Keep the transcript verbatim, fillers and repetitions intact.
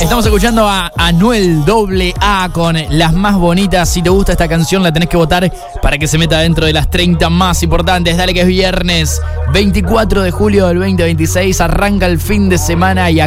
Estamos escuchando a Anuel doble A con Las Más Bonitas. Si te gusta esta canción, la tenés que votar para que se meta dentro de las treinta más importantes. Dale que es viernes veinticuatro de julio del veinte veintiséis. Arranca el fin de semana y